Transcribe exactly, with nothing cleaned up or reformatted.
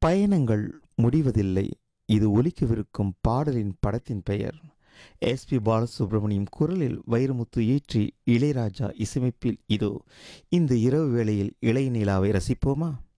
பயணங்கள் முடிவதில்லை. இது ஒலிக்கவிருக்கும் பாடலின் படத்தின் பெயர். எஸ் பி பாலசுப்ரமணியம் குரலில் வைரமுத்து இயற்றி இளையராஜா இசையமைப்பில் இதோ இந்த இரவு வேளையில் இளைய நிலாவை ரசிப்போமா?